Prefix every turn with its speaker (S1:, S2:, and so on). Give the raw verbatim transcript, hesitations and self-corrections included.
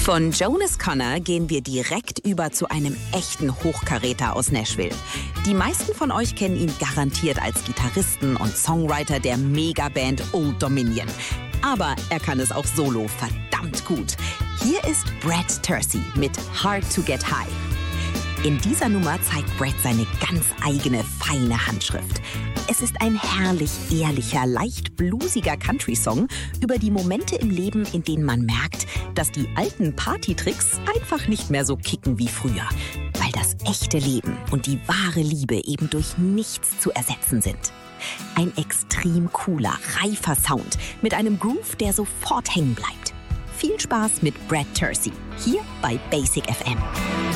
S1: Von Jonas Connor gehen wir direkt über zu einem echten Hochkaräter aus Nashville. Die meisten von euch kennen ihn garantiert als Gitarristen und Songwriter der Megaband Old Dominion. Aber er kann es auch solo verdammt gut. Hier ist Brett Tersey mit Hard to Get High. In dieser Nummer zeigt Brett seine ganz eigene, feine Handschrift. Es ist ein herrlich ehrlicher, leicht bluesiger Country-Song über die Momente im Leben, in denen man merkt, dass die alten Partytricks einfach nicht mehr so kicken wie früher. Weil das echte Leben und die wahre Liebe eben durch nichts zu ersetzen sind. Ein extrem cooler, reifer Sound mit einem Groove, der sofort hängen bleibt. Viel Spaß mit Brett Tersey, hier bei Basic F M.